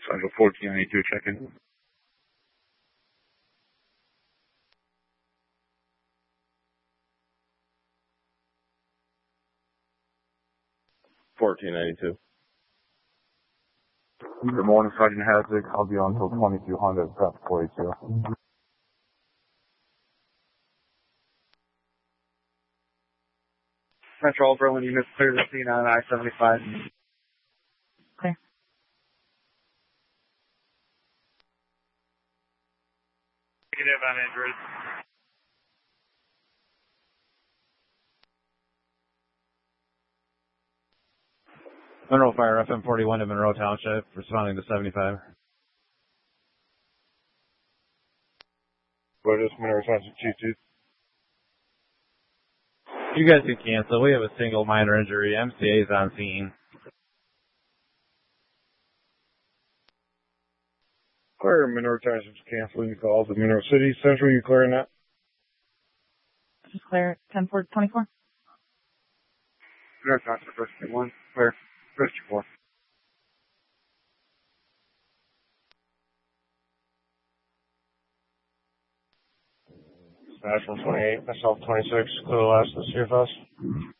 Central 1492, check-in. Good morning, Sergeant Hadzik. I'll be on until 2200, prep 42. Central Berlin units clear the scene on I-75. Clear. Negative on Android. Monroe Fire, FM41 to Monroe Township, responding to 75. What is Monroe Township G2? You guys can cancel. We have a single minor injury. MCA is on scene. Clear Monroe Township's canceling calls to Monroe City. Central, you clearing that? This is clear. 10-4-24. Monroe Township, first 1. Clear. First 4. National 28, myself 26, clear the last of the CFS.